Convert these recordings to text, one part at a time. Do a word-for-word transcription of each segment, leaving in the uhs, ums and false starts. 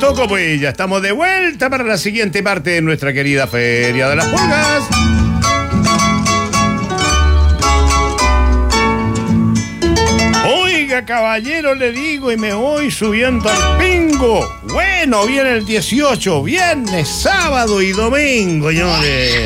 Choco, pues ya estamos de vuelta para la siguiente parte de nuestra querida Feria de las Pulgas. Oiga, caballero, le digo, y me voy subiendo al pingo. Bueno, viene el dieciocho, viernes, sábado y domingo, señores.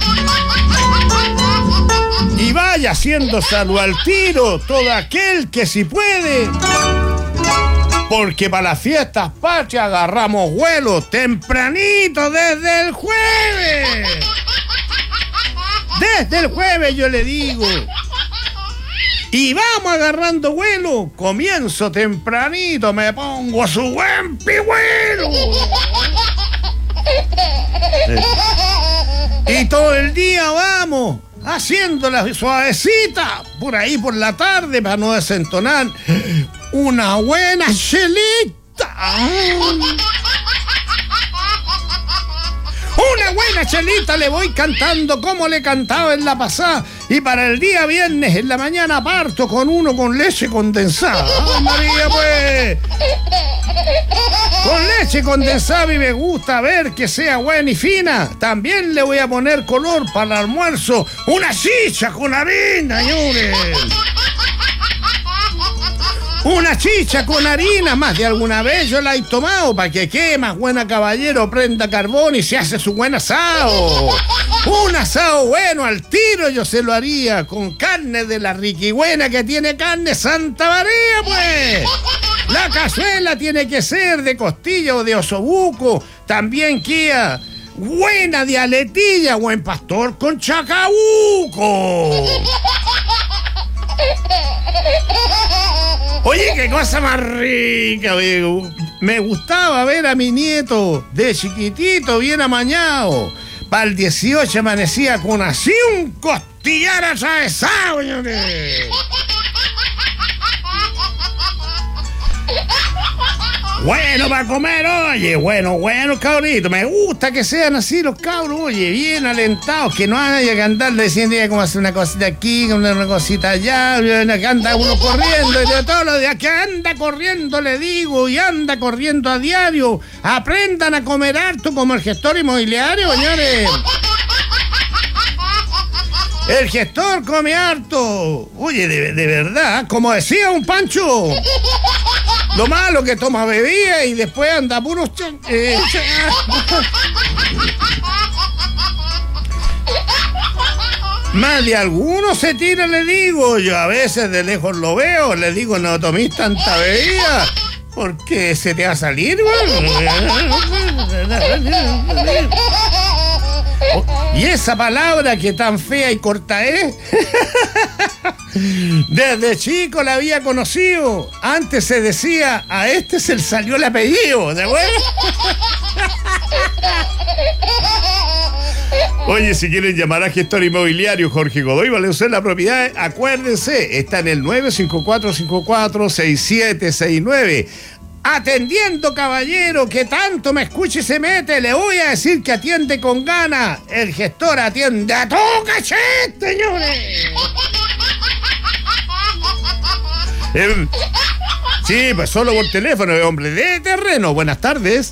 Y vaya haciendo salud al tiro todo aquel que si puede, porque para las fiestas patrias agarramos vuelo tempranito desde el jueves. Desde el jueves yo le digo. Y vamos agarrando vuelo. Comienzo tempranito, me pongo su buen pigüero. Y todo el día vamos haciéndola suavecita por ahí por la tarde para no desentonar una buena chelita. Una buena chelita le voy cantando como le cantaba en la pasada. Y para el día viernes en la mañana parto con uno con leche condensada. ¡Ay, María, pues! Con leche condensada y me gusta ver que sea buena y fina. También le voy a poner color para el almuerzo. Una chicha con harina, señores. Una chicha con harina, más de alguna vez yo la he tomado para que quede más buena, caballero, prenda carbón y se hace su buen asado. Un asado bueno al tiro yo se lo haría con carne de la riquibuena que tiene carne Santa María, pues. La cazuela tiene que ser de costilla o de osobuco, también queda buena de aletilla, buen pastor con chacabuco. Oye, qué cosa más rica, amigo. Me gustaba ver a mi nieto de chiquitito, bien amañado. Para el dieciocho amanecía con así un costillar atravesado, señores. Bueno para comer, oye, bueno, bueno, cabrito. Me gusta que sean así los cabros, oye, bien alentados, que no haya que andarle diciendo cómo hacer una cosita aquí, una, una cosita allá, que anda uno corriendo, y de todos los días que anda corriendo, le digo, y anda corriendo a diario. Aprendan a comer harto como el gestor inmobiliario, señores. El gestor come harto. Oye, de, de verdad, como decía un Pancho. Lo malo que toma bebida y después anda puros... Ch- eh, ch- Más de algunos se tira, le digo. Yo a veces de lejos lo veo. Le digo, no tomes tanta bebida porque se te va a salir, güey. Y esa palabra que tan fea y corta es, desde chico la había conocido. Antes se decía, a este se le salió el apellido, ¿de acuerdo? Oye, si quieren llamar a gestor inmobiliario Jorge Godoy Valenzuela la propiedad, acuérdense, está en el nueve cinco cuatro cinco cuatro seis siete seis nueve. Atendiendo, caballero, que tanto me escuche y se mete, le voy a decir que atiende con ganas. El gestor atiende a todo cachete, señores. Eh, sí, pues solo por teléfono, hombre de terreno. Buenas tardes.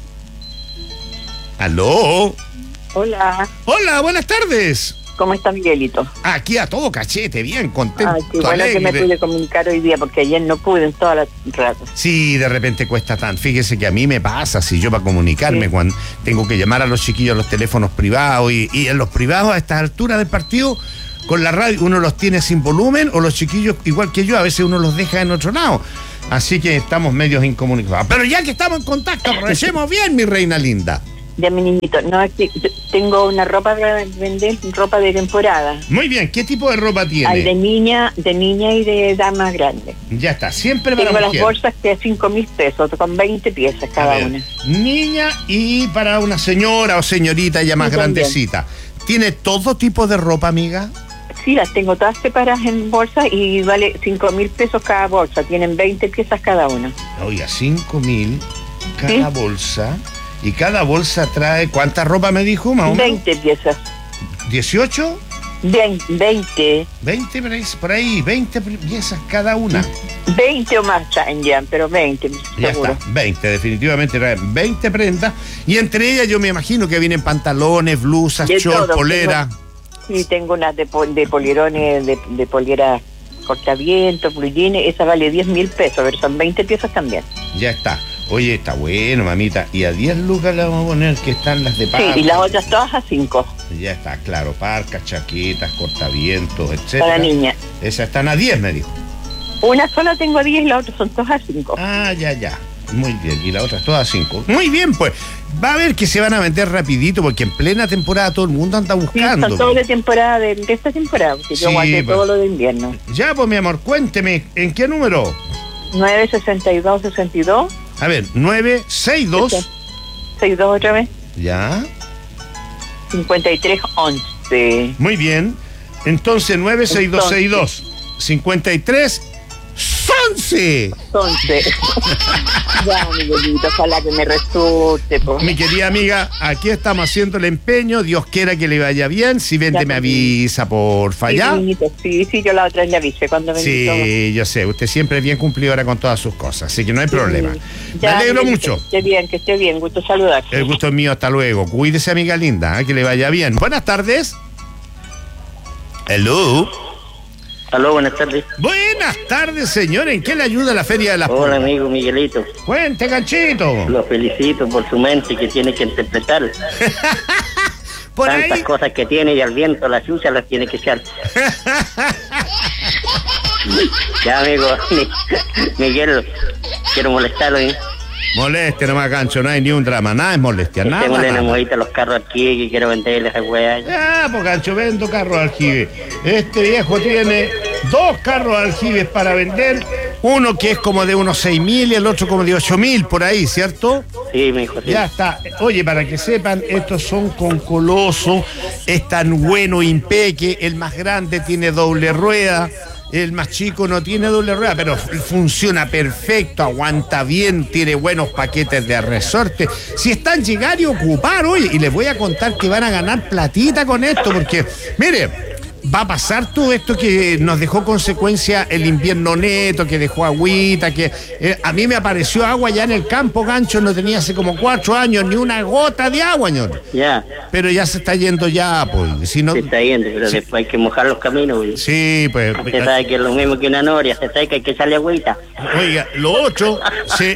¿Aló? Hola. Hola, buenas tardes. ¿Cómo está Miguelito? Aquí a todo cachete, bien, contento. Ay, qué bueno alegre. Que me pude comunicar hoy día, porque ayer no pude en todas las ratas. Sí, de repente cuesta tanto. Fíjese que a mí me pasa, si yo para comunicarme, sí, cuando tengo que llamar a los chiquillos a los teléfonos privados, y, y en los privados a estas alturas del partido, con la radio, uno los tiene sin volumen, o los chiquillos, igual que yo, a veces uno los deja en otro lado. Así que estamos medios incomunicados. Pero ya que estamos en contacto, aprovechemos bien, mi reina linda. Ya, mi niñito, no, es que tengo una ropa para vender, ropa de temporada. Muy bien, ¿qué tipo de ropa tiene? Hay de niña, de niña y de dama grande. Ya está, siempre para tengo mujer. Las bolsas que a cinco mil pesos, con veinte piezas cada una. Niña y para una señora o señorita ya más sí, grandecita. ¿Tiene todo tipo de ropa, amiga? Sí, las tengo todas separadas en bolsas y vale cinco mil pesos cada bolsa. Tienen veinte piezas cada una. Oiga, cinco mil cada ¿sí? bolsa. ¿Y cada bolsa trae cuánta ropa me dijo, más o menos? veinte piezas. ¿dieciocho? veinte. veinte por ahí, por ahí, veinte piezas cada una. veinte o más traen ya, pero veinte, Ya seguro. está, veinte, definitivamente traen veinte prendas. Y entre ellas yo me imagino que vienen pantalones, blusas, De short, todo, polera. tengo- Sí, tengo unas de, pol- de polirones, de, de polera cortavientos, blue jeans, esa vale diez mil pesos, pero son veinte piezas también. Ya está. Oye, está bueno, mamita. Y a diez lucas le vamos a poner que están las de parca. Sí, y las otras todas a cinco, Ya está, claro, parcas, chaquetas, cortavientos, etcétera. para niña. Esas están a diez, me dijo. Una sola tengo a diez y las otras son todas a cinco. Ah, ya, ya. Muy bien. Y las otras todas a cinco. Muy bien, pues. Va a ver que se van a vender rapidito porque en plena temporada todo el mundo anda Sí, buscando. son todos de temporada, de, de esta temporada, porque yo Sí, aguanté pues. todo lo de invierno. Ya, pues, mi amor, cuénteme, ¿en qué número? nueve sesenta y dos sesenta y dos, A ver, nueve seis dos. sesenta y dos otra vez, Ya. cincuenta y tres once. Muy bien. Entonces, nueve seis dos seis dos cincuenta y tres once. once. Ya, mi bonito, ojalá que me resulte. Po. Mi querida amiga, aquí estamos haciendo el empeño. Dios quiera que le vaya bien. Si vende, Ya, me pues. avisa, porfa, Sí, ¿ya? bonito, sí, sí, yo la otra vez le avisé cuando vendí Sí, yo sé. Usted siempre es bien cumplidora con todas sus cosas, así que no hay problema. todo. Me Ya, alegro mi mucho. bonito, Que esté bien, que esté bien, gusto saludar. El gusto es mío, hasta luego. Cuídese, amiga linda, ¿eh? Que le vaya bien. Buenas tardes. Hello. Aló, buenas tardes. Buenas tardes, señor. ¿En qué le ayuda la Feria de las Hola, Pulgas? amigo Miguelito. Cuente, ganchito. Lo felicito por su mente que tiene que interpretar. Por Tantas ahí. cosas que tiene y al viento las chuchas las tiene que echar. Ya, amigo, mi- Miguel, quiero molestarlo, ¿eh? Molestia nomás, gancho, no hay ni un drama, nada es molestia, nada. Echémosle nada. una modita a los carros aquí que quiero venderles a esa weá. Ya, pues gancho, vendo carros aljibe. Este viejo tiene dos carros aljibes para vender, uno que es como de unos seis mil y el otro como de ocho mil, por ahí, ¿cierto? Sí, mi hijo, sí. Ya está. Oye, para que sepan, estos son con coloso, es tan bueno impeque, el más grande tiene doble rueda. El más chico no tiene doble rueda, pero funciona perfecto, aguanta bien, tiene buenos paquetes de resorte. Si están llegar y ocupar, oye, y les voy a contar que van a ganar platita con esto, porque, mire, va a pasar todo esto que nos dejó consecuencia el invierno neto, que dejó agüita, que eh, a mí me apareció agua ya en el campo, gancho, no tenía hace como cuatro años ni una gota de agua, señor. Ya, Pero ya se está yendo ya, pues, si no... se está yendo, pero Sí. después hay que mojar los caminos, güey. Sí, pues... Se sabe que es lo mismo que una noria, se sabe que hay que echarle agüita. Oiga, lo otro, se...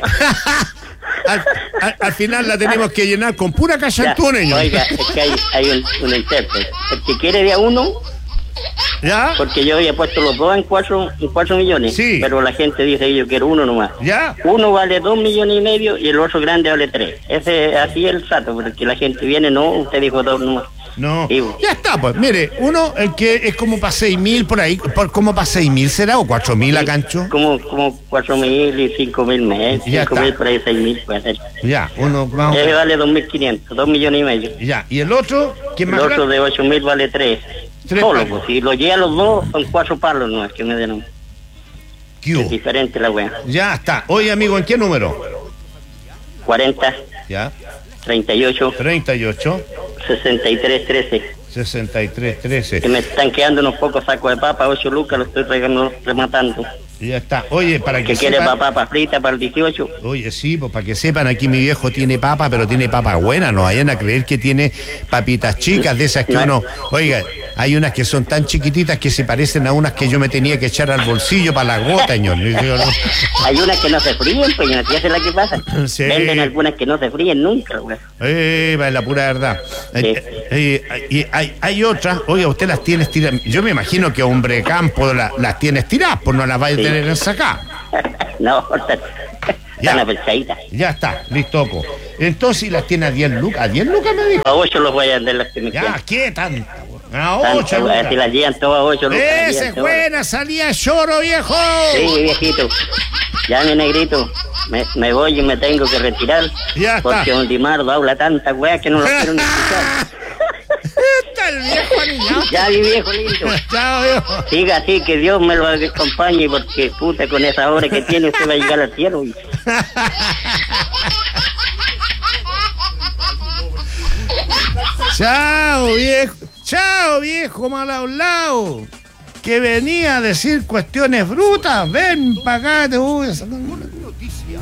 al, al- al final la tenemos que llenar con pura Ya, cachantuna, señor. oiga, es que hay, hay un, un intérprete. El que quiere de a uno, ¿Ya? porque yo había puesto los dos en cuatro, en cuatro millones, Sí. pero la gente dice yo quiero uno nomás. ¿Ya? Uno vale dos millones y medio y el otro grande vale tres. Ese así es el trato, porque la gente viene, no, usted dijo dos nomás. No. Sí, bo. Ya está, pues. Mire, uno, el que es como para seis mil por ahí, por, como para seis mil será o cuatro mil a gancho. Como, como cuatro mil y cinco mil meses, Ya cinco está. mil por ahí, seis mil puede ser. Ya, uno, vamos. Ese vale dos mil quinientos, dos millones y medio. Ya, y el otro, ¿quién El más otro grande? de ocho mil vale tres. Tres Solo, palos. pues, si lo lleva los dos, son cuatro palos, no es que me den un... ¿Qué Es hubo? diferente la wea. Ya está. Oye, amigo, ¿en qué número? cuarenta, Ya, treinta y ocho, treinta y ocho, sesenta y tres, trece. sesenta y tres, Que trece. me están quedando unos pocos sacos de papa, ocho lucas, lo estoy regando- rematando. Ya está. Oye, para que Que quiere sepan... pa- papa frita para el dieciocho. Oye, sí, pues para que sepan, aquí mi viejo tiene papa, pero tiene papa buena, no vayan a creer que tiene papitas chicas de esas que uno, oiga, hay unas que son tan chiquititas que se parecen a unas que yo me tenía que echar al bolsillo para la gota, señor. Y yo, no. Hay unas que no se fríen, pues, no sé la que pasa. Sí. Venden algunas que no se fríen nunca, güey. Eh, va, es la pura verdad. Eh, eh, y hay, hay otras, oiga, usted las tiene estiradas. Yo me imagino que hombre campo la- las tiene estiradas, pues no las va a Sí. tener en sacar. No, están Ya. están apechaditas. Ya está, listo. Entonces las tiene a diez lucas. ¿A diez lucas me dijo? A ocho los voy a vender las que me Ya, quedan. ¿qué tanta? A Tanto, ocho güey, lucas. si las llevan todas a ocho lucas. las Esa llevan es todas. buena, salía lloro, viejo. Sí, viejito. Ya, mi negrito, me, me voy y me tengo que retirar. Ya está. Porque don Dimardo habla tanta weá que no lo quiero ni escuchar. Está el viejo aniñado. Ya, mi viejo lindo. Chao, viejo. Siga así, que Dios me lo acompañe, porque puta, con esa hora que tiene usted va a llegar al cielo. Y... Chao, viejo. Chao, viejo, mal hablado. que venía a decir cuestiones brutas. Ven para acá, te voy a sacar una noticia.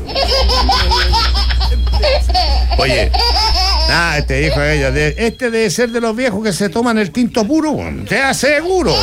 Oye, ah, este dijo ella, de, este debe ser de los viejos que se toman el tinto puro, te aseguro.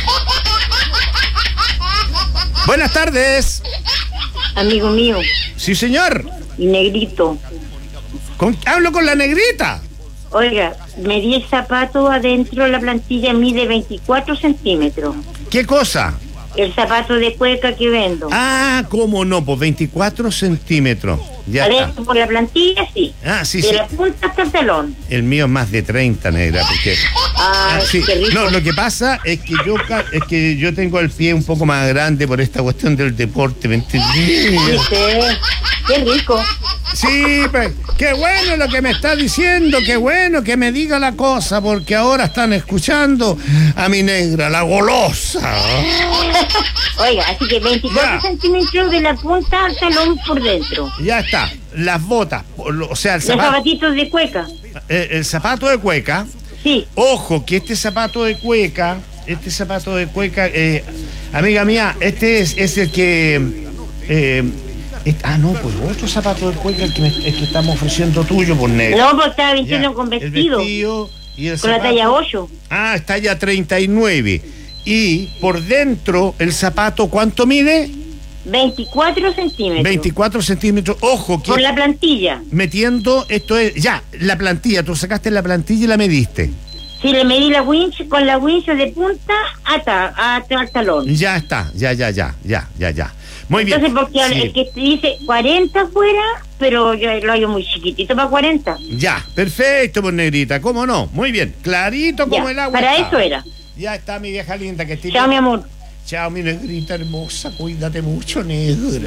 Buenas tardes. Amigo mío. Sí, señor. Y negrito. ¿Con, hablo con la negrita? Oiga, me di el zapato adentro, la plantilla mide veinticuatro centímetros. ¿Qué cosa? El zapato de cueca que vendo. Ah, cómo no, pues veinticuatro centímetros. Ya adentro está. Por la plantilla, sí. Ah, sí, de sí. la punta hasta el talón. El mío es más de treinta, negra, porque... Ah, ah, sí. qué rico. No, lo que pasa es que yo ca- es que yo tengo el pie un poco más grande por esta cuestión del deporte, ¿me entendí? ¿Viste? Qué rico. Sí, pues, qué bueno lo que me está diciendo, qué bueno que me diga la cosa, porque ahora están escuchando a mi negra, la golosa. Oiga, así que veinticuatro Ya. centímetros de la punta al talón por dentro. Ya está, las botas, o sea, el Los zapato, zapatitos de cueca. el, el zapato de cueca. Sí. Ojo, que este zapato de cueca, este zapato de cueca, eh, amiga mía, este es, es el que... Eh, es- ah, no, pues otro zapato de cueca el que, me- el que estamos ofreciendo tuyo, por negro. No, pues estaba vistiendo Ya, con el vestido. vestido y el Con la zapato. talla ocho. Ah, está ya treinta y nueve. Y por dentro, el zapato, ¿cuánto mide? veinticuatro centímetros. veinticuatro centímetros. Ojo, que Por la plantilla. metiendo, esto es, ya, la plantilla, tú sacaste la plantilla y la mediste. Si le medí la winch con la winch de punta hasta, hasta el talón. Ya está, ya, ya, ya, ya, ya, ya. Muy bien. Entonces, porque Sí. el que dice cuarenta afuera, pero yo lo hago muy chiquitito para cuarenta. Ya, perfecto, pues negrita, ¿cómo no? Muy bien, clarito como Ya, el agua. para está. eso era. Ya está, mi vieja linda, que esté Chao, mi bien. amor. Chao, mi negrita hermosa, cuídate mucho, negra.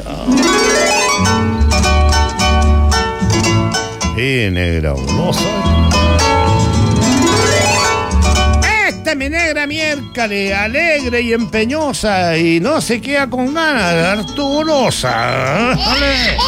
Eh, negra golosa. Esta es mi negra miércoles, alegre y empeñosa, y no se queda con ganas de dar tu golosa. Ale.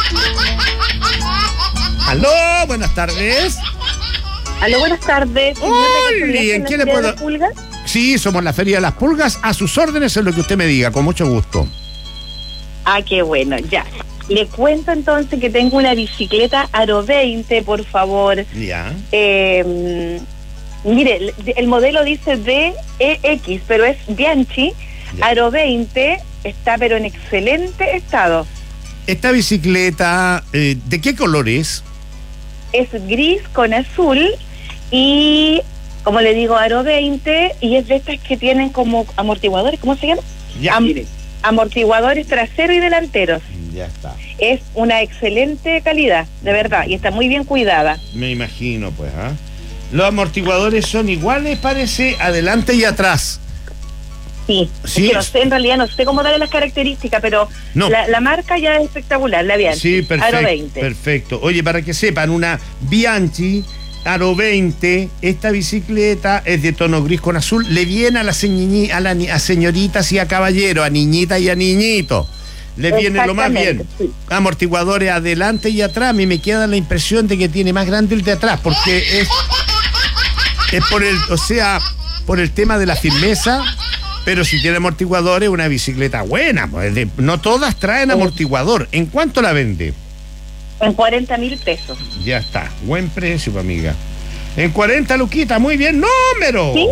Aló, buenas tardes. Aló, buenas tardes. Oli, ¿en qué le puedo...? Pulgas? Sí, somos la Feria de las Pulgas, a sus órdenes en lo que usted me diga, con mucho gusto. Ah, qué bueno, ya. Le cuento entonces que tengo una bicicleta Aro veinte, por favor. Ya. Eh, mire, el, el modelo dice D E X, pero es Bianchi. Ya. Aro veinte está pero en excelente estado. Esta bicicleta, eh, ¿de qué color es? Es gris con azul y, como le digo, Aro veinte, y es de estas que tienen como amortiguadores, ¿cómo se llama? Ya, Am- mire. Amortiguadores traseros y delanteros. Ya está. Es una excelente calidad, de verdad, y está muy bien cuidada. Me imagino, pues, ¿ah? Los amortiguadores son iguales, parece, adelante y atrás. Sí, Sí. es que no sé, en realidad no sé cómo darle las características, pero No. la, la marca ya es espectacular, la Bianchi. Sí, Aro perfecto. veinte. Perfecto. Oye, para que sepan, una Bianchi Aro veinte, esta bicicleta es de tono gris con azul, le viene a, la señi- a, la ni- a señoritas y a caballeros, a niñitas y a niñitos. Le viene lo más bien. Exactamente, sí. Amortiguadores adelante y atrás. A mí me queda la impresión de que tiene más grande el de atrás, porque es, es por el, o sea, por el tema de la firmeza. Pero si tiene amortiguadores, una bicicleta buena. Pues, de- no todas traen amortiguador. ¿En cuánto la vende? En cuarenta mil pesos. Ya está. Buen precio, pues, amiga. En cuarenta luquitas. Muy bien. ¡Número! ¿Sí?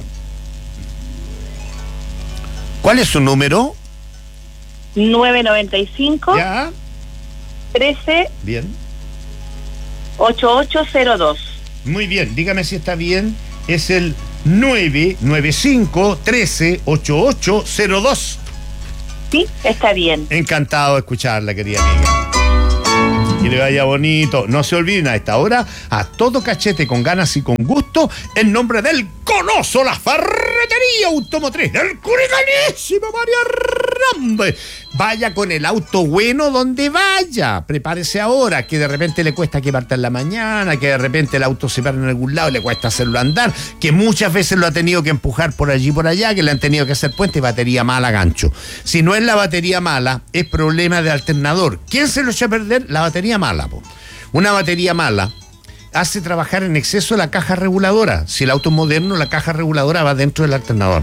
¿Cuál es su número? nueve noventa y cinco, Ya. trece, Bien. ochenta y ocho cero dos. Muy bien. Dígame si está bien. Es el nueve nueve cinco uno tres ocho ocho cero dos. Sí, está bien. Encantado de escucharla, querida amiga. Que le vaya bonito. No se olviden a esta hora, a todo cachete, con ganas y con gusto, en nombre del Coloso, la ferretería automotriz, del curicanísimo Mario Rambe. Vaya con el auto bueno donde vaya. Prepárese ahora, que de repente le cuesta que parta en la mañana, que de repente el auto se para en algún lado y le cuesta hacerlo andar, que muchas veces lo ha tenido que empujar por allí y por allá, que le han tenido que hacer puente y batería mala, gancho. Si no es la batería mala, es problema de alternador. ¿Quién se lo echa a perder? La batería mala, po. Una batería mala hace trabajar en exceso la caja reguladora. Si el auto es moderno, la caja reguladora va dentro del alternador.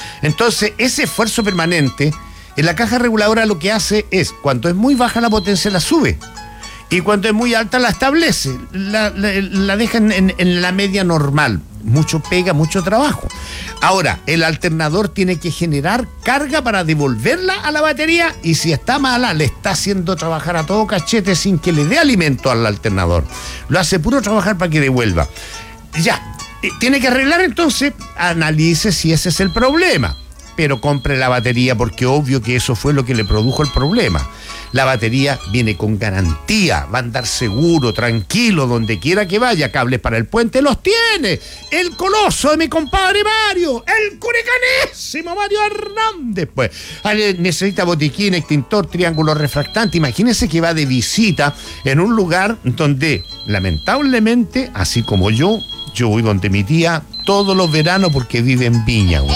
Entonces, ese esfuerzo permanente, en la caja reguladora lo que hace es, cuando es muy baja la potencia la sube, y cuando es muy alta la establece, la, la, la deja en, en, en la media normal. Mucho pega, mucho trabajo. Ahora, el alternador tiene que generar carga para devolverla a la batería, y si está mala, le está haciendo trabajar a todo cachete sin que le dé alimento al alternador. Lo hace puro trabajar para que devuelva. Ya, tiene que arreglar, entonces, analice si ese es el problema. Pero compre la batería, porque obvio que eso fue lo que le produjo el problema. La batería viene con garantía, va a andar seguro, tranquilo, donde quiera que vaya. Cables para el puente los tiene el coloso de mi compadre Mario, el curicanésimo Mario Hernández. Pues necesita botiquín, extintor, triángulo refractante. Imagínense que va de visita en un lugar donde, lamentablemente, así como yo, yo voy donde mi tía todos los veranos porque vive en Viña, güey.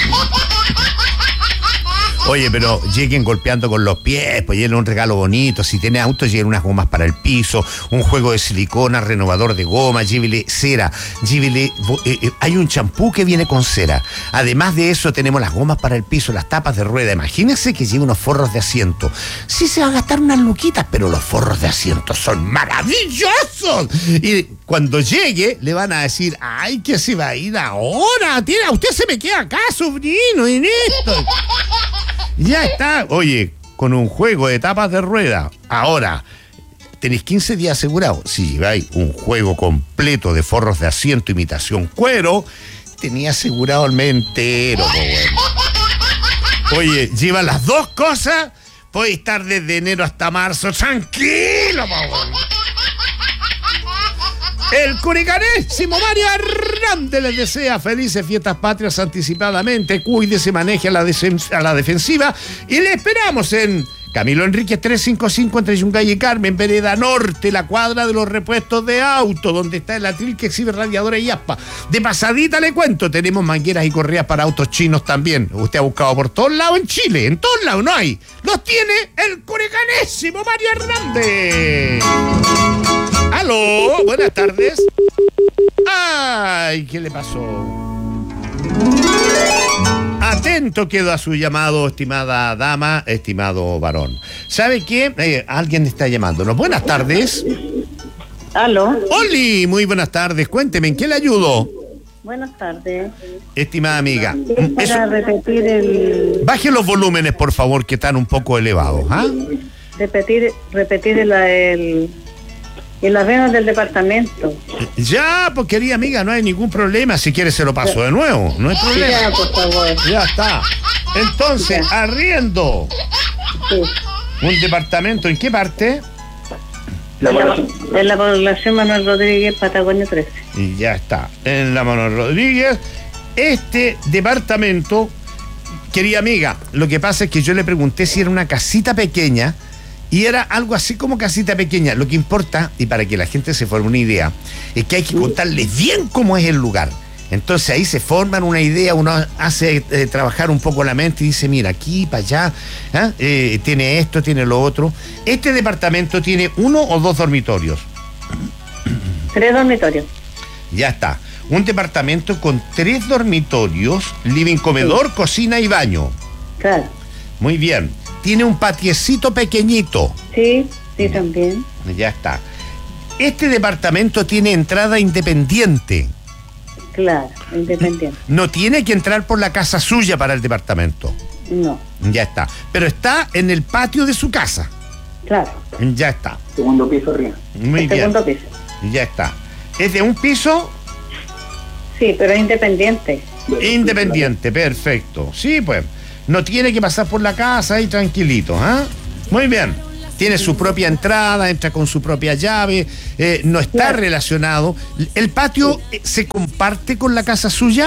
Oye, pero lleguen golpeando con los pies, pues lleguen un regalo bonito. Si tiene auto, lleguen unas gomas para el piso, un juego de silicona, renovador de goma, llévele cera, llévele... Eh, eh, hay un champú que viene con cera. Además de eso, tenemos las gomas para el piso, las tapas de rueda. Imagínense que lleve unos forros de asiento. Sí se va a gastar unas luquitas, pero los forros de asiento son maravillosos. Y cuando llegue, le van a decir, ay, que se va a ir ahora. Tira, usted se me queda acá, sobrino, y esto. Ya está, oye, con un juego de tapas de rueda. Ahora, tenéis quince días asegurados. Si lleváis un juego completo de forros de asiento, imitación cuero, tenía asegurado el mes entero, po, bueno. Oye, lleva las dos cosas, podéis estar desde enero hasta marzo, tranquilo, po, bueno. El curicanésimo Mario Hernández les desea felices fiestas patrias anticipadamente. Cuídese, maneje a la, a la defensiva. Y le esperamos en Camilo Enríquez trescientos cincuenta y cinco entre Yungay y Carmen, Vereda Norte, la cuadra de los repuestos de auto, donde está el atril que exhibe radiadores y aspa. De pasadita le cuento, tenemos mangueras y correas para autos chinos también. Usted ha buscado por todos lados en Chile, en todos lados no hay. Los tiene el curicanésimo Mario Hernández. Aló, buenas tardes. Ay, ¿qué le pasó? Atento quedo a su llamado, estimada dama, estimado varón. ¿Sabe qué? Eh, alguien está llamándonos. Buenas tardes. Aló. Oli, muy buenas tardes. Cuénteme, ¿en qué le ayudo? Buenas tardes. Estimada amiga. Es para Eso... repetir el... Baje los volúmenes, por favor, que están un poco elevados. ¿Ah? Repetir, repetir el... el... en las venas del departamento. Ya, pues querida amiga, no hay ningún problema. Si quiere se lo paso de nuevo. No hay problema. Ya, por favor. Ya está. Entonces, Ya. arriendo. Sí. ¿Un departamento en qué parte? En la, en la población Manuel Rodríguez, Patagonia trece. Y ya está. En la Manuel Rodríguez. Este departamento, querida amiga, lo que pasa es que yo le pregunté si era una casita pequeña. Y era algo así como casita pequeña. Lo que importa, y para que la gente se forme una idea, es que hay que contarles bien cómo es el lugar. Entonces ahí se forman una idea, uno hace eh, trabajar un poco la mente y dice, mira, aquí, para allá, ¿eh? Eh, tiene esto, tiene lo otro. Este departamento tiene uno o dos dormitorios. Tres dormitorios. Ya está. Un departamento con tres dormitorios, living, comedor, sí, cocina y baño. Claro. Muy bien. Tiene un patiecito pequeñito. Sí, sí, también. Ya está. Este departamento tiene entrada independiente. Claro, independiente. No tiene que entrar por la casa suya para el departamento. No. Ya está. Pero está en el patio de su casa. Claro. Ya está. Segundo piso arriba. Muy El bien. segundo piso. Ya está. ¿Es de un piso? Sí, pero es independiente. Independiente, perfecto. Sí, pues. No tiene que pasar por la casa ahí tranquilito, ¿ah? ¿eh? Muy bien. Tiene su propia entrada, entra con su propia llave, eh, no está claro. relacionado. ¿El patio eh, se comparte con la casa suya?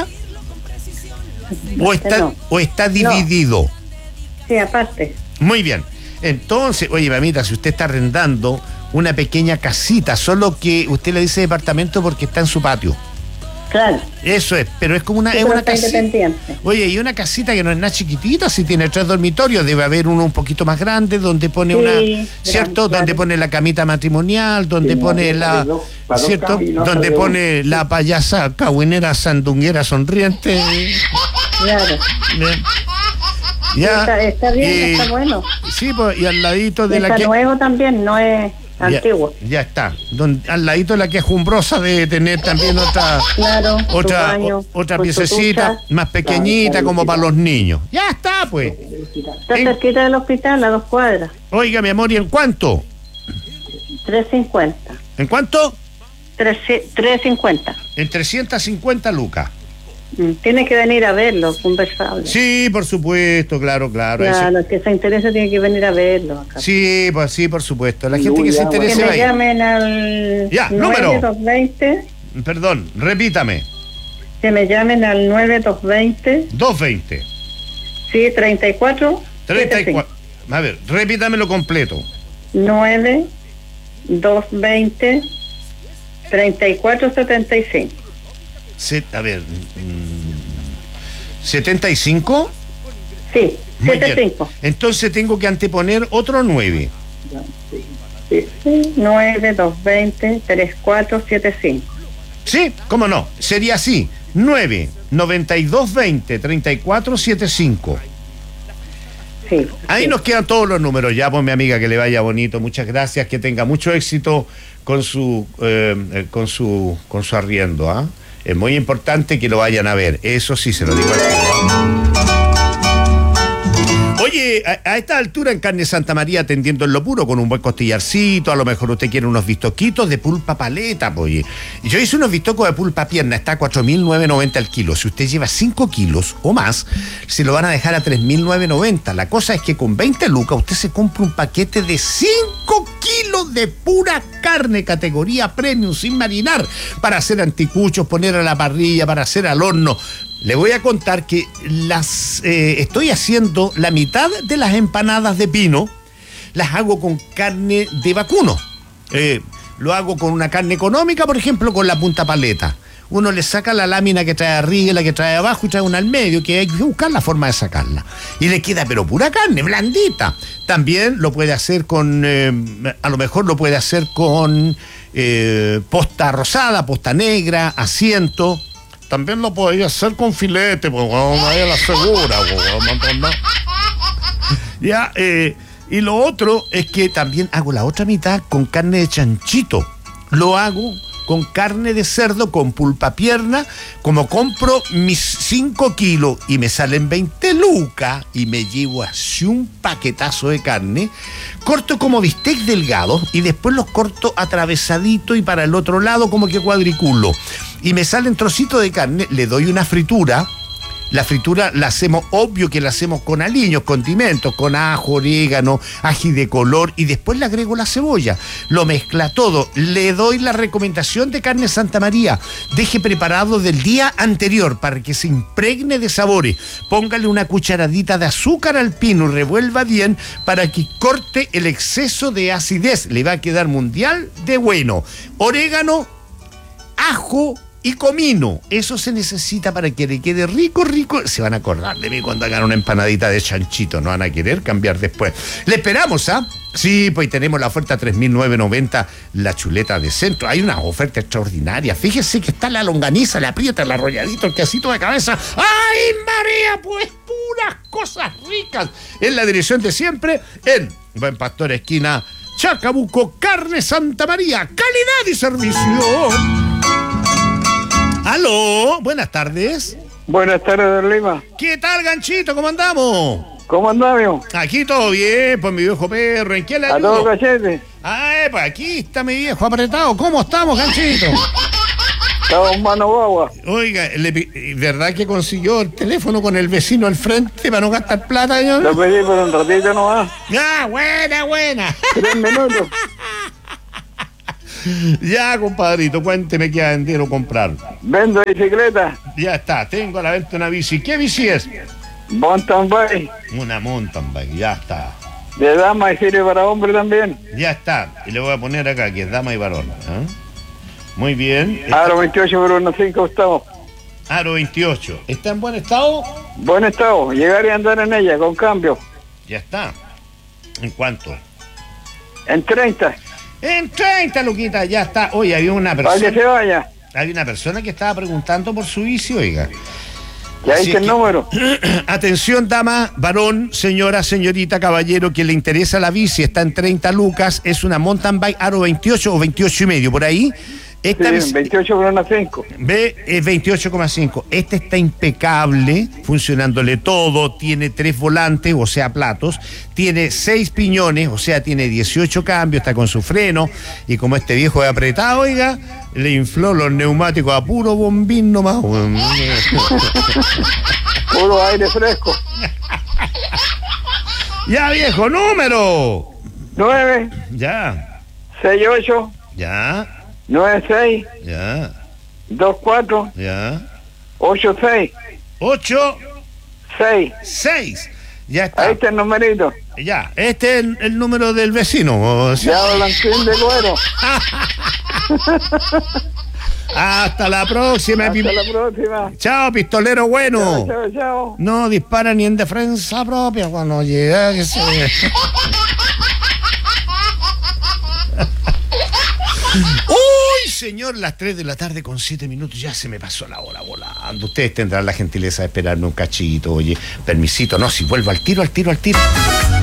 ¿O está, no. o está dividido? No. Sí, aparte. Muy bien. Entonces, oye, mamita, si usted está arrendando una pequeña casita, solo que usted le dice departamento porque está en su patio. Claro. Eso es, pero es como una, sí, es una casita. Independiente. Oye, y una casita que no es nada chiquitita, si tiene tres dormitorios, debe haber uno un poquito más grande, donde pone sí, una, grande, ¿cierto? Claro. Donde pone la camita matrimonial, donde sí, pone no, la, dos, ¿cierto? Donde pone la payasa cahuinera sandunguera sonriente. Claro. Bien. Ya. Está, está bien, y, está bueno. Sí, pues, y al ladito de Está la que... nuevo también, no es Ya, antiguo. ya está. Don, al ladito de la quejumbrosa de tener también otra Claro, otra su baño, o- otra con su piececita ducha. más pequeñita como para los niños. Ya está, pues. Está cerquita del hospital, a dos cuadras. Oiga, mi amor, ¿y en cuánto? tres cincuenta. ¿En cuánto? tres cincuenta. En trescientas cincuenta lucas. Mm, Tiene que venir a verlo, conversable. Sí, por supuesto, claro, claro. Claro, eso- el que se interesa tiene que venir a verlo acá. Sí, pues sí, por supuesto. La gente que se Que interese va me a ir. llamen al Ya, nueve número. dos veinte. Perdón, repítame. Que me llamen al nueve dos veinte. doscientos veinte. Sí, treinta y cuatro. treinta y cuatro. A ver, repítamelo completo. nueve dos veinte treinta y cuatro setenta y cinco. Se- a ver. mm, ¿setenta y cinco? Sí, Muy setenta y bien. cinco. Entonces tengo que anteponer otro nueve. nueve dos veinte treinta y cuatro setenta y cinco. Sí, cómo no. Sería así. nueve noventa y dos veinte treinta y cuatro setenta y cinco. Sí. Ahí sí. nos quedan todos los números. Ya, pues mi amiga, que le vaya bonito. Muchas gracias. Que tenga mucho éxito con su eh, eh, con su con su arriendo. ¿Ah? Es muy importante que lo vayan a ver. Eso sí, se lo digo al tiro, ¿ah? Oye, a, a esta altura en Carne Santa María, atendiendo en lo puro, con un buen costillarcito, a lo mejor usted quiere unos bistoquitos de pulpa paleta, pues, oye. Yo hice unos bistocos de pulpa pierna, está a cuatro mil novecientos noventa al kilo. Si usted lleva cinco kilos o más, se lo van a dejar a tres mil novecientos noventa. La cosa es que con veinte lucas usted se compra un paquete de cinco kilos de pura carne, categoría premium, sin marinar, para hacer anticuchos, poner a la parrilla, para hacer al horno. Le voy a contar que las eh, estoy haciendo la mitad de las empanadas de pino, las hago con carne de vacuno. Eh, lo hago con una carne económica, por ejemplo, con la punta paleta. Uno le saca la lámina que trae arriba y la que trae abajo y trae una al medio, que hay que buscar la forma de sacarla. Y le queda pero pura carne, blandita. También lo puede hacer con, eh, a lo mejor lo puede hacer con eh, posta rosada, posta negra, asiento. También lo podría hacer con filete, pues vaya la segura, pues, no. Ya, eh, y lo otro es que también hago la otra mitad con carne de chanchito. Lo hago con carne de cerdo, con pulpa pierna. Como compro mis cinco kilos y me salen veinte lucas y me llevo así un paquetazo de carne, corto como bistec delgado y después los corto atravesadito y para el otro lado como que cuadriculo. Y me salen trocitos de carne, le doy una fritura. La fritura la hacemos, obvio que la hacemos con aliños, condimentos, con ajo, orégano, ají de color y después le agrego la cebolla. Lo mezcla todo. Le doy la recomendación de Carne Santa María. Deje preparado del día anterior para que se impregne de sabores. Póngale una cucharadita de azúcar al pino y revuelva bien para que corte el exceso de acidez. Le va a quedar mundial de bueno. Orégano, ajo y comino, eso se necesita para que le quede rico, rico. Se van a acordar de mí cuando hagan una empanadita de chanchito, no van a querer cambiar después. Le esperamos, ¿ah? Sí, pues tenemos la oferta tres mil novecientos noventa, la chuleta de centro. Hay una oferta extraordinaria. Fíjese que está la longaniza, la aprieta, el arrolladito, el quesito de cabeza. ¡Ay, María! Pues puras cosas ricas. En la dirección de siempre, en Buen Pastor, esquina Chacabuco, Carne Santa María. Calidad y servicio. Aló, buenas tardes. Buenas tardes, don Lima. ¿Qué tal, Ganchito? ¿Cómo andamos? ¿Cómo andamos? Aquí todo bien, pues mi viejo perro. ¿En qué le A todo ayudo? cachete. Ah, pues aquí está mi viejo apretado. ¿Cómo estamos, Ganchito? Estamos mano guagua. Oiga, le- ¿verdad que consiguió el teléfono con el vecino al frente para no gastar plata, señor? Lo pedí por un ratito nomás. Ah, buena, buena. Tres minutos. Ya, compadrito, cuénteme qué vender o comprar. Vendo bicicleta. Ya está, tengo a la venta una bici. ¿Qué bici es? Mountain bike. Una mountain bike, ya está. De dama y sirve para hombre también. Ya está. Y le voy a poner acá que es dama y varón. ¿Ah? Muy bien. Aro veintiocho por unos cinco estamos. Aro veintiocho. ¿Está en buen estado? Buen estado. Llegar y andar en ella con cambio. Ya está. ¿En cuánto? En treinta. En treinta, Luquita, ya está. Oye, había una Para que se persona. vaya. Había una persona que estaba preguntando por su bici, oiga. Ya Así hice es el que- número. Atención, dama, varón, señora, señorita, caballero, que le interesa la bici, está en treinta lucas, es una mountain bike aro veintiocho o veintiocho y medio, por ahí. Esta Sí, bici- veintiocho por una cinco. Ve, es veintiocho coma cinco. Este está impecable, funcionándole todo. Tiene tres volantes, o sea, platos. Tiene seis piñones, o sea, tiene dieciocho cambios. Está con su freno. Y como este viejo es apretado, oiga, le infló los neumáticos a puro bombín nomás. Puro aire fresco. Ya, viejo, número. nueve, Ya, seis, ocho, ya, nueve, seis, ya, dos, cuatro, ya. ocho, seis, Ocho, seis. seis. Ya está. Ahí está el numerito. Ya, este es el, el número del vecino. O sea, Ya volantín de cuero. hasta la próxima. Hasta la próxima. Chao, pistolero bueno. Chao, chao, chao. No dispara ni en defensa propia cuando llega. Que se... Uy, señor, las tres de la tarde con siete minutos. Ya se me pasó la hora volando. Ustedes tendrán la gentileza de esperarme un cachito. Oye, permisito, no, si vuelvo al tiro, al tiro, al tiro.